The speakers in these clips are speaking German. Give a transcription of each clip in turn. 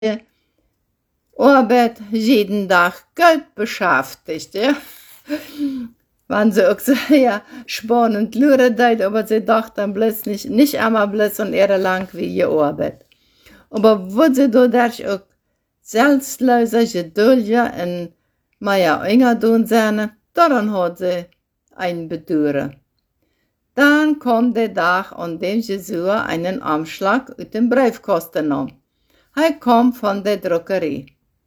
Arbeit jeden Tag Geld beschäftigt, ja. Wenn sie auch sehr spannend luren deed, aber sie dachten bloß nicht einmal bloß und eher lang wie ihr Arbeit. Aber wo sie dadurch auch selbstloser Geduld und mehr enger tun sind, daran hat sie ein Bedauern. Dann kam der Tag, an dem Jesus einen Umschlag aus dem Briefkasten nahm. Er kam von der Druckerei.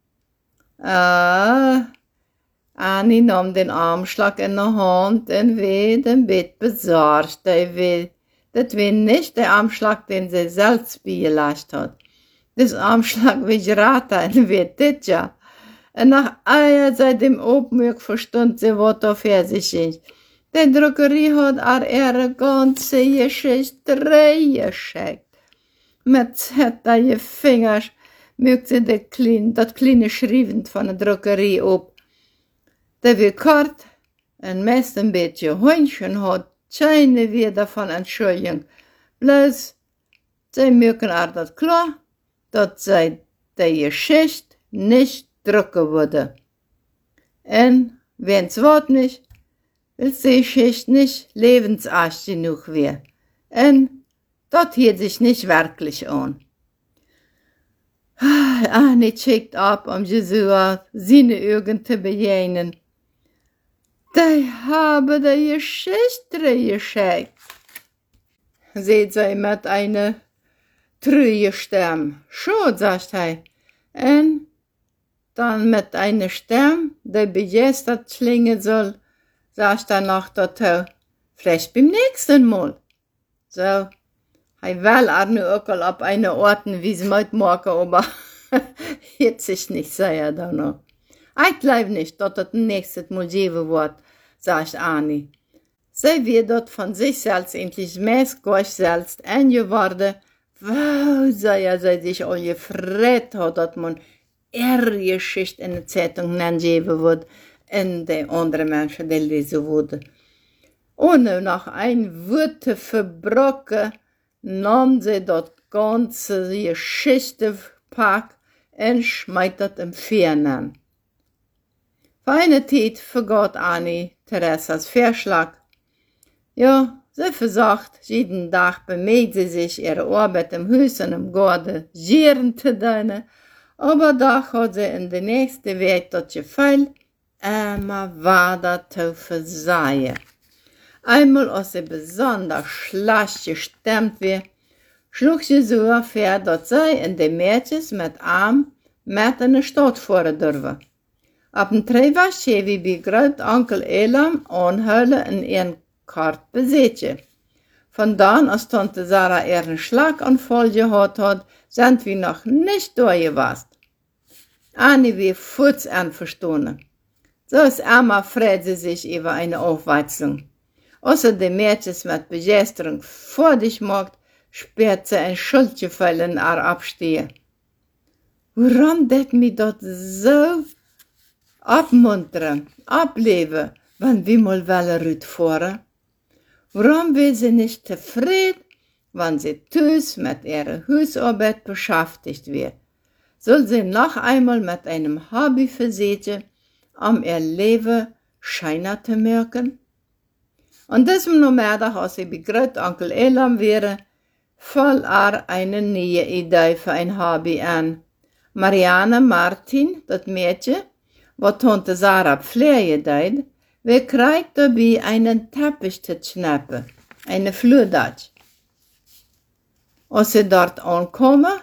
Annie nahm den Umschlag in der Hand und war dem Bett besorgt. Das war nicht der Umschlag, den sie selbst beigelegt hat. Das Umschlag war geraten und war das ja. Und nach einer Zeit dem Obmück verstand sie, was da für sich ging. Die Druckerei hat ihre ganze Geschichte reingeschickt. Mit zitternden Fingern mögt sie das kleine Schreiben von der Druckerei ab. Der wie kort und meist ein bisschen Hühnchen hat, keine wieder von Entschuldigung. Bloß, sie mögen das klar, dass sie die Geschichte nicht drucken würde. Und wenn's Wort nicht, will die Geschichte nicht lebensecht genug werden. Und das hielt sich nicht wirklich an. Annie schickt ab, Jesus seine Augen zu begegnen. Die haben die Geschichte geschickt, sagt sie mit einer trüben Stimme. Schon, sagt er. Und dann mit einer Stimme, die begeistert klingen soll, sagt er noch dazu, vielleicht beim nächsten Mal. So, er will nur auch auf eine Art und Weise mitmachen, aber jetzt sich nicht sehr danach. Ich glaube nicht, dass das nächstes Mal geben wird, sagt Annie. Sie wird dort von sich selbst endlich mäßig selbst eingeworden, weil sie sich auch gefreut hat, dass man ihre Geschichte in der Zeitung geben wird und die anderen Menschen, die lesen würden. Ohne noch ein Wort zu verbrocken, nahm sie das ganze Geschichtepack und schmeißt das im Fernen. Für eine Zeit vergaß Annie Theresas Vorschlag. Ja, sie versucht, jeden Tag bemüht sie sich, ihre Arbeit im Haus und im Garten gieren zu tun, aber doch hat sie in der nächsten Weg das Gefühl, immer weiter zu versagen. Einmal, als sie besonders schlecht gestimmt war, schlug sie so vor, dass sie in den Mädchen mit Arm mit in die Stadt fahren dürfen. Ab dem Treiber wie bei Großonkel Elam anhören in ihren Kart besetzen. Von dann, als Tante Sarah ihren Schlaganfall gehabt hat, sind wir noch nicht da gewesen. Annie war kurz einverstanden. So ist Emma freut sie sich über eine Aufweitzung. Außer die Mädchen mit Begeisterung vor dich macht, spürt sie ein Schuldgefühl in ihr Abstehen. Warum det mich dort so abmuntern, ableben, wenn wir mal Rüt fahren? Warum will sie nicht zufrieden, wenn sie tüß mit ihrer Hausarbeit beschäftigt wird? Soll sie noch einmal mit einem Hobby versehen, um ihr Leben scheiner zu merken? An diesem Nachmittag, als sie bei Großonkel Elam wäre, fiel eine neue Idee für ein Hobby an. Marianne Martin, das Mädchen, was Tante Sarah pflege deed, wir kriegt dabei einen Teppich zu schnappen, eine Flurdatsch. Als sie dort ankommen,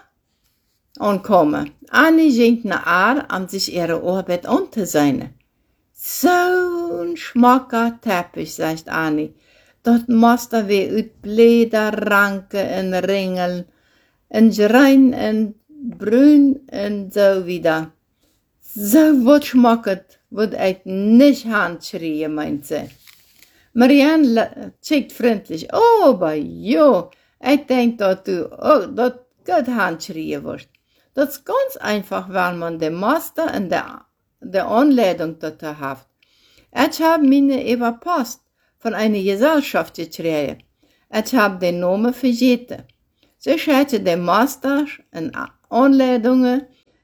Annie ging nach um sich ihre Arbeit anzusehen. So ein schmacker Teppich, sagt Annie. Dat Muster wie uit Bläder, Ranken und Ringeln, und rein und brün und so wieder. So wat schmacket, wat ich nicht handschreien, meint sie. Marianne checkt freundlich, oh, aber jo, ich denk, dass du dat gut handschreien wirst. Das ist ganz einfach, weil man den Muster und der Anleitung dazu hat. Ich habe meine überpasst von einer Gesellschaft gekriegt. Ich habe den Namen vergessen. Sie schreibt den Muster und Anleitungen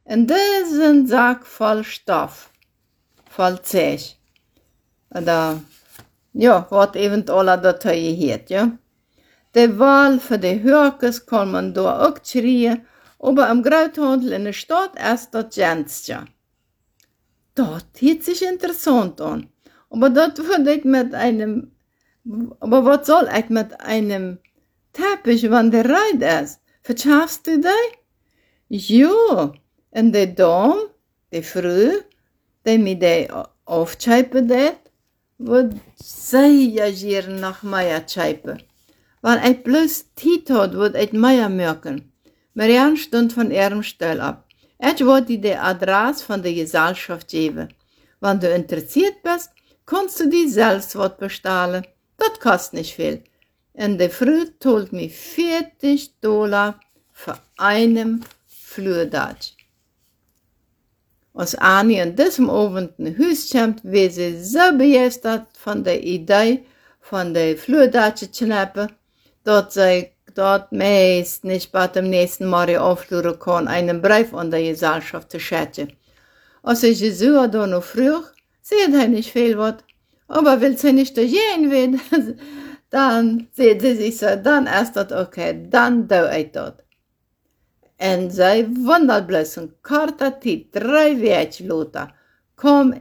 En diesen Sack voll Stoff, voll Zeug. Oder, ja, wat eventuell dat je heet, ja. De Wahl für die Hörkes kann man da auch schreien, aber am Groothandel in der Stadt erst das Gänstchen. Das hört sich interessant an. Aber das würde ich aber was soll ich mit einem Teppich, wenn der reit ist? Verschaffst du den? Ja, und die Dame, die Frau, die mir die aufscheipen det, wird sehr gern nach Meier scheipen. Wenn ich bloß Zeit hat, wird ich Meier merken. Marianne stund von ihrem Stuhl ab. Ich wollte die Adresse von der Gesellschaft geben. Wenn du interessiert bist, kannst du die selbst was bestellen. Das kostet nicht viel. Und die Frau zahlt mir $40 für einen Flurdatsch. Als Annie in diesem Abend in Haus kommt, war sie so begeistert von der Idee von der Flurdatsche schnappen, dass sie dort meist nicht bei dem nächsten Mal aufhören kann, einen Brief an die Gesellschaft zu schätzen. Als ich so da noch früh, sieht er nicht viel was. Aber will sie nicht gehen will, dann sieht sie sich so, dann ist das okay, dann tue ich das. Und sie wundert bloß in kurzer Zeit, 3 Wochen später, kam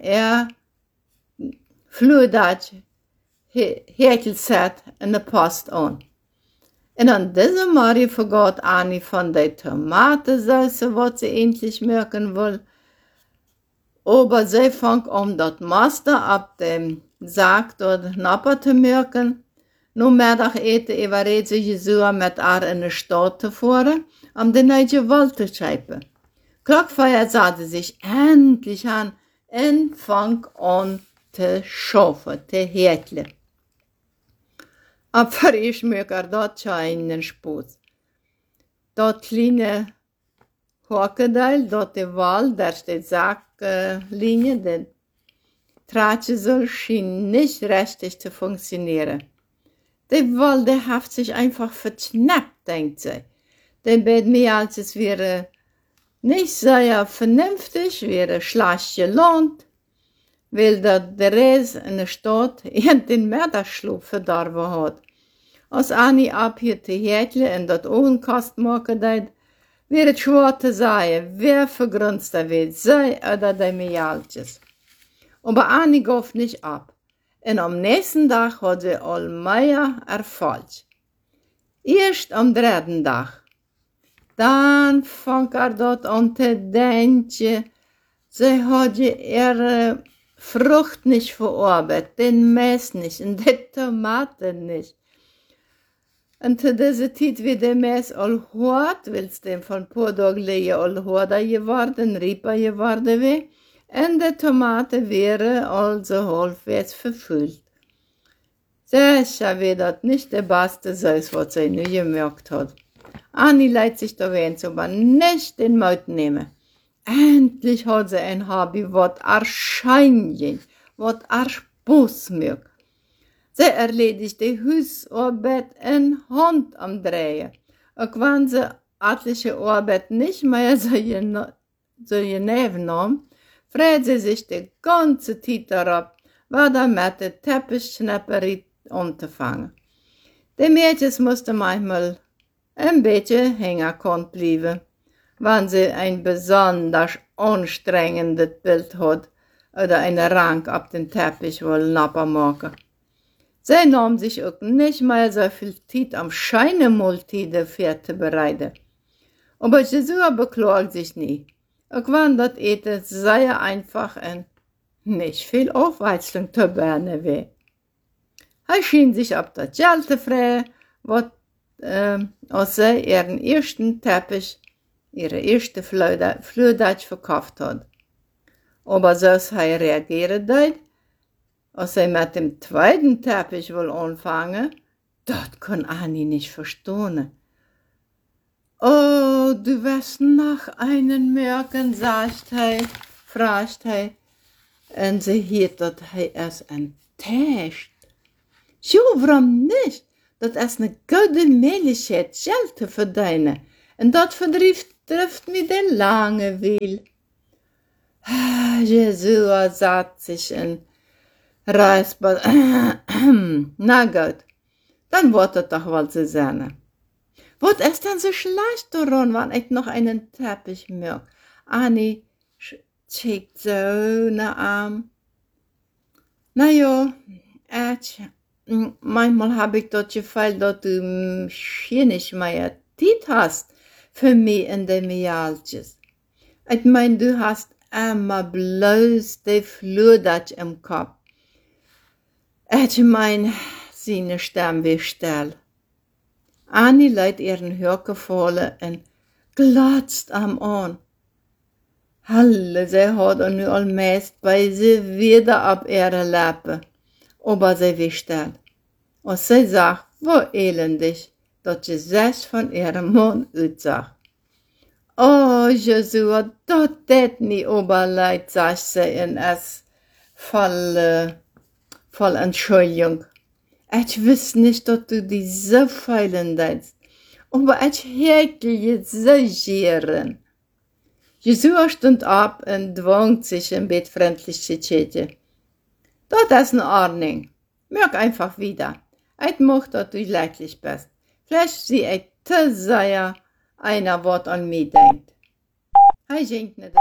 Flurdatsch Häkelset in der Post an. Und an diesem Morgen vergat Annie von der Tomatensauce, was sie endlich merken will. Aber sie fängt an, das Master ab dem Sack dort napper zu merken. Nur Mittageten überredet sie so mit ihr in die Stadt zu fahren, um den neuen Wald zu schreiben. Klockfeuer satte sich endlich an und fang an zu schaffen, zu häkeln. Aber ich möchte dort schon einen Spaß. Dort kleine Hockedeil, dort der Wald, da steht Sacklinie, die Tratsche soll schien nicht richtig zu funktionieren. Der Wald, der hat sich einfach verschnappt, denkt sie. Der bet mir, als es wäre nicht sehr vernünftig, wäre schlecht gelohnt, weil der Rest in der Stadt den Mittagsschlaf verdorben hat. Als Annie abhielt die Häkle und das Ohrenkast machen deit, wäre es schwer zu sagen, wer vergrünster wird, sie oder die Mialtjes. Aber Annie gab nicht ab. Und am nächsten Tag hat sie allmeier erfolgt. Erst am 3. Tag. Dann fang dort an zu denken, sie hat ihre Frucht nicht verarbeitet, den Mais nicht und die Tomaten nicht. Und zu dieser Zeit wird der Mais all hart, weil es dem von ein paar Tagen all harter geworden, rieper geworden wäre. Und die Tomate wäre also halbwegs verfüllt. Sicher wird das nicht der beste Sauce, was sie nur gemerkt hat. Annie leitet sich da wenigstens aber nicht den Mut nehmen. Endlich hat sie ein Hobby, was erscheint, was Spaß macht. Sie erledigt die Hausarbeit in Hand am Drehen. Auch wenn sie etliche Arbeit nicht mehr so genehm nahm, freut sie sich die ganze Zeit darauf, wieder mit der Teppichschnapperie anzufangen. Die Mädchen mussten manchmal ein bisschen hängen bleiben, wenn sie ein besonders anstrengendes Bild hat oder einen Rang auf den Teppich wollen napper machen. Sie nahm sich auch nicht mehr so viel Zeit am Scheinemaltide vorzubereiten. Aber Jesua beklagt sich nie. Auch wenn das Eten sehr einfach und nicht viel Aufweichung zu bernen wäre. Er schien sich auf das Geld zu freuen, was als sie ihren ersten Teppich, ihre erste Flurdatsch verkauft hat. Aber so als er reagiert hat, als sie mit dem zweiten Teppich will anfangen, das kann Annie nicht verstehen. Oh, du wirst noch einen merken, sagt er, fragt er. Und sie hört, dass er es enttäuscht. Jo, warum nicht? Das ist eine gute Möglichkeit, Geld zu verdienen. Und das verdrieft trifft mir den Langeweil. Jesua satt sich in Reisbad. Na gut, dann wird es doch wohl zu sein. Wird es dann so schlecht daran, wenn ich noch einen Teppich mag? Anni schickt so nach Arm. Na ja, manchmal hab ich das Gefühl, dass du hier nicht mehr Zeit hast für mich in dem Jaltjes. Ich mein, du hast immer bloß die Flurdatsch im Kopf. Ich mein, seine Stimme wie still. Anni leidt ihren Hörgefallen und glotzt am Ohren. Halle, sie hat nu allmeest bei sie wieder ab ihre Lippen, aber sie wie still. Und sie sagt, wo elendig, dat je zes von ihrem Mann uitsag. Oh, Jesua, dat deed niet oberleid, sagt sie in es voll Entschuldigung. Ich wiss nicht, dass du die so feilen denkst, aber ich häkel jetzt so gieren. Jesua stund ab und dwang sich im Bett freundlich zu chatten. Das ist in Ordnung. Merk einfach wieder. Ich möchte, dass du leidlich bist. Vielleicht sieh ich zu sehr einer, was an mich denkt. Hij zingt nicht.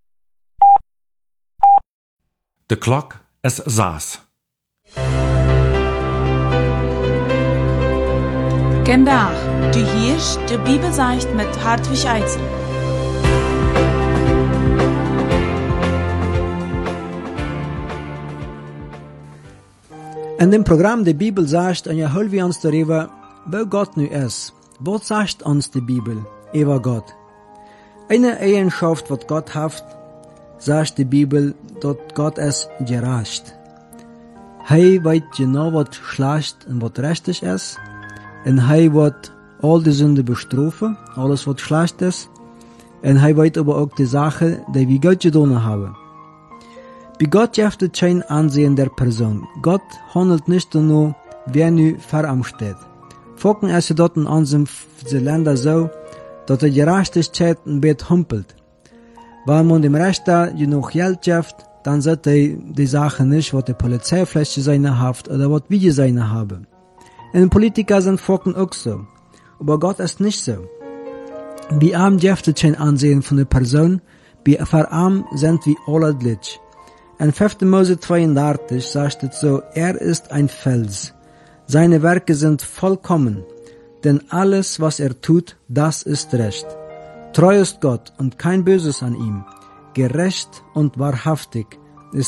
De klok is 6. Gendach, du hierst de Bibel sagt mit Hartwig Eisen. In dem Programm der Bibel sagt, und ja hören wir uns darüber, wo Gott nu ist. Was sagt uns die Bibel über Gott? Eine Eigenschaft, was Gott hat, sagt die Bibel, dass Gott es gerecht. Hij weet genau, was schlecht und was richtig ist. Und hij wird all die Sünde bestrafen, alles was schlecht ist. Und hij weet aber auch die Sache, die wir Gott getan haben. Bei Gott gibt es kein Ansehen der Person. Gott handelt nicht nur, wer nu vor ihm steht. Folgen es dort in unserem Länder so, dass die Gerechtigkeit ein Bett humpelt. Wenn man dem Rechter genug Geld gibt, dann sollte die Sache nicht, was die Polizei vielleicht zu sein hat oder was wir zu sein haben. Und Politiker sind Folgen auch so. Aber Gott ist nicht so. Bei ihm gibt es kein Ansehen von der Person, vor ihm sind wir alle gleich. In 5. Mose 32 sagt es so, ist ein Fels. Seine Werke sind vollkommen, denn alles, was tut, das ist recht. Treu ist Gott und kein Böses an ihm. Gerecht und wahrhaftig ist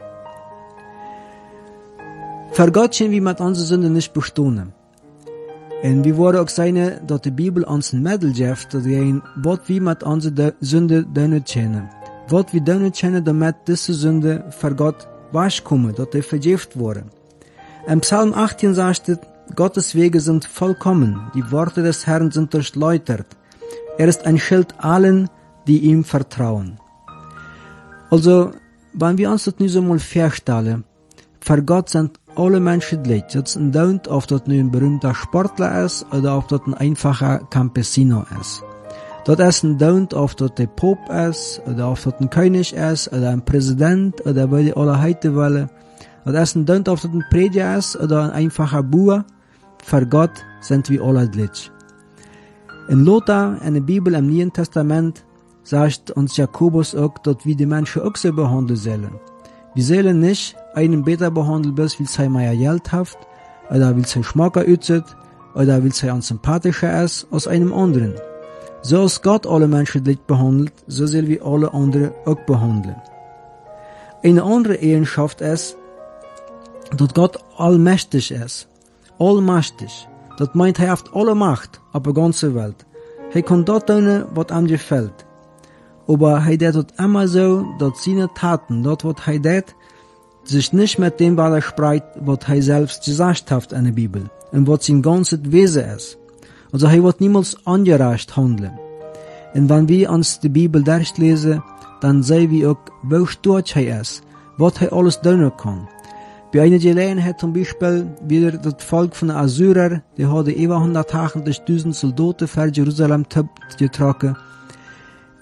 Für Gott können wir mit unserer Sünde nicht bestehen. Und wir wollen auch sagen, dass die Bibel uns ein Mittel gibt, was wir mit unserer Sünde tun können. Was wir tun können, damit diese Sünde für Gott waschkommen, dass die vergift wurde. Im Psalm 18 sagt es, Gottes Wege sind vollkommen, die Worte des Herrn sind durchläutert. Ist ein Schild allen, die ihm vertrauen. Also, wenn wir uns das nicht so mal vorstellen, für Gott sind alle Menschen gleich. Das ist ob das nun ein berühmter Sportler ist oder ob das ein einfacher Campesino ist. Das ist ein ob das der Pope ist oder ob das ein König ist oder ein Präsident oder weil die alle heute wollen. Das ist ein ob das ein Prediger ist oder ein einfacher Bauer. Für Gott sind wir alle gleich. In Lothar, in der Bibel im Neuen Testament, sagt uns Jakobus auch, dass wir die Menschen auch so behandeln sollen. Wir sollen nicht einen besser behandeln, bis weil sie mehr Geld hat, oder weil sie schmacker ütet, oder weil sie uns sympathischer ist als einem anderen. So als Gott alle Menschen gleich behandelt, so sollen wir alle anderen auch behandeln. Eine andere Eigenschaft ist, dass Gott allmächtig ist. Allmächtig. Das meint, er hat alle Macht auf der ganzen Welt. Er kann dort tun, was ihm gefällt. Aber er tut immer so, dass seine Taten, dort was er tut, sich nicht mit dem widerspricht, was er selbst gesagt hat in der Bibel und was sein ganzes Wesen ist. Also er wird niemals ungerecht handeln. Und wenn wir uns die Bibel durchlesen, dann sehen wir auch, wo stark er ist, was er alles tun kann. Bei einer Gelegenheit zum Beispiel wieder das Volk von den Assyrer, die hatte über 180.000 Soldaten für Jerusalem getragen.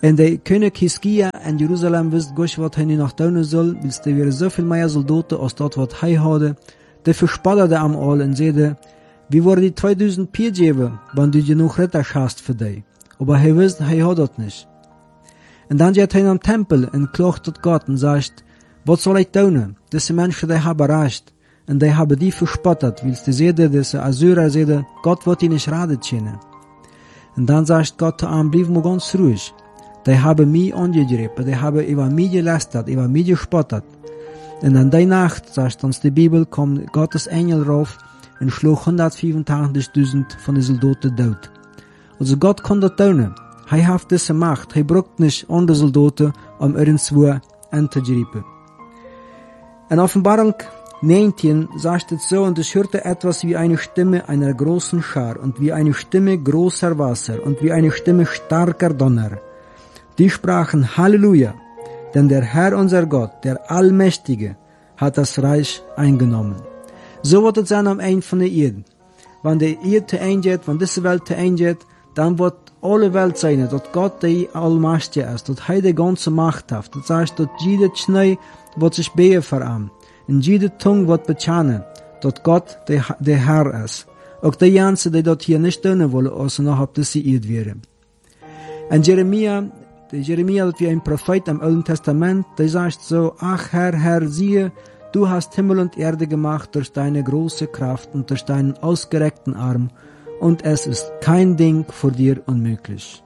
En de König Hiskia in Jerusalem wist Gott wat hij nu nog doen soll, wils er weer zoveel meer soldaten als dat wat hij hadde. De verspatterde am al en zeide, wie worden die 2000 Pier geven, wanneer du genoeg Ritters hast für dich. Aber hij wist, hij had dat nicht. En dan gaat hij naar den Tempel en klaagt tot Gott en zegt, wat zal ik doen? Diese Menschen, die hebben recht. En die hebben die verspottet, wils die zeide, diese Assyrer zeide, Gott wird die nicht raden können. En dan zegt Gott zu ihm, bleib mal ganz ruhig. Die haben mich angegriffen, die haben über mich gelästert, über mich gespottet. Und an der Nacht, sagt uns die Bibel, kam Gottes Engel rauf und schlug 185.000 von den Soldaten tot. Also Gott kann das tun. Hij hat diese Macht, hij braucht nicht andere Soldaten, irgendwo anzugreifen. In Offenbarung 19 sagt es so, und ich hörte etwas wie eine Stimme einer großen Schar und wie eine Stimme großer Wasser und wie eine Stimme starker Donner. Die sprachen Halleluja, denn der Herr unser Gott, der Allmächtige, hat das Reich eingenommen. So wird es sein am Ende von der Erde. Wenn die Erde zu Ende geht, wenn diese Welt zu Ende geht, dann wird alle Welt sein, dass Gott der Allmächtige ist, dass er die ganze Macht hat. Das heißt, dass jede Knie wird sich beugen vor ihm. Und jede Zunge wird bekennen, dass Gott der Herr ist. Auch die Ganzen, die dort hier nicht tun wollen, also noch auf diese Erde wären. Und Jeremia, das wie ein Prophet im Alten Testament, der sagt so, ach Herr, Herr, siehe, du hast Himmel und Erde gemacht durch deine große Kraft und durch deinen ausgereckten Arm, und es ist kein Ding vor dir unmöglich.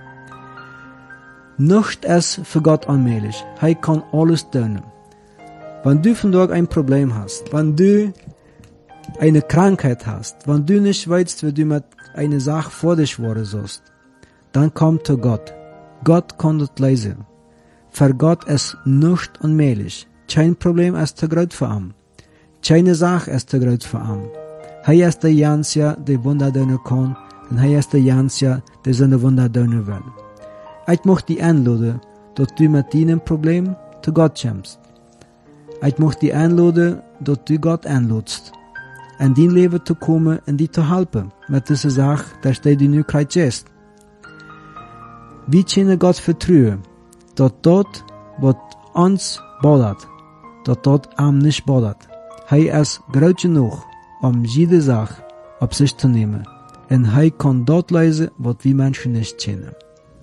Nichts ist für Gott unmöglich. Er kann alles tun. Wenn du von dort ein Problem hast, wenn du eine Krankheit hast, wenn du nicht weißt, wie du mit einer Sache vor dich worden sollst, dann komm zu Gott. Gott kann das lösen. Für Gott ist nichts unmöglich. Kein Problem ist zu groß für ihn. Keine Sache ist zu groß für ihn. Er ist der Einzige, der Wunder tun kann, und er ist der Einzige, der seine Wunder tun will. Ich möchte dich einladen, dass du mit deinem Problem zu Gott kommst. Ich möchte dich einladen, dass du Gott einladest, in dein Leben zu kommen und dich zu helfen, mit dieser Sache, dass du nu kriegst. Wir können Gott vertrauen, dass dort, was uns badet, dass dort am nicht badet. Er ist groß genug, jede Sache auf sich zu nehmen. Und er kann dort lösen, was wir Menschen nicht kennen.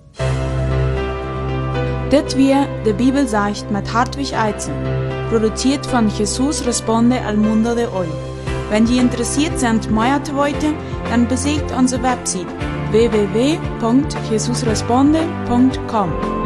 Dit weer de Bibel sagt mit Hartwig Eizen, produziert von Jesus Responde al Mundo de Hoy. Wenn Sie interessiert sind, mehr zu wissen, dann besucht unsere Website www.jesusresponde.com.